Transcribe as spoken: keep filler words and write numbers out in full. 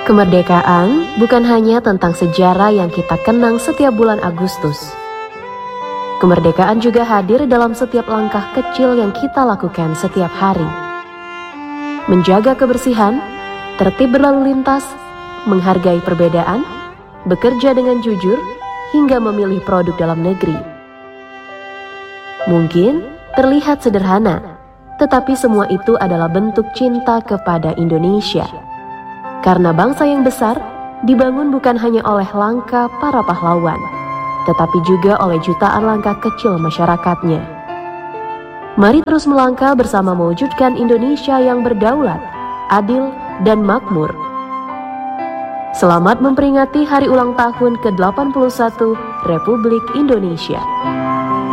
Kemerdekaan bukan hanya tentang sejarah yang kita kenang setiap bulan Agustus. Kemerdekaan juga hadir dalam setiap langkah kecil yang kita lakukan setiap hari. Menjaga kebersihan, tertib berlalu lintas, menghargai perbedaan, bekerja dengan jujur, hingga memilih produk dalam negeri. Mungkin terlihat sederhana, tetapi semua itu adalah bentuk cinta kepada Indonesia. Karena bangsa yang besar dibangun bukan hanya oleh langkah para pahlawan, tetapi juga oleh jutaan langkah kecil masyarakatnya. Mari terus melangkah bersama mewujudkan Indonesia yang berdaulat, adil, dan makmur. Selamat memperingati hari ulang tahun ke delapan puluh satu Republik Indonesia.